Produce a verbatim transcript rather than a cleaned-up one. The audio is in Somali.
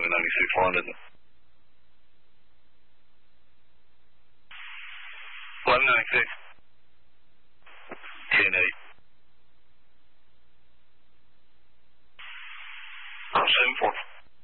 ninety-six London. eleven ninety-six. ten eight. seven four.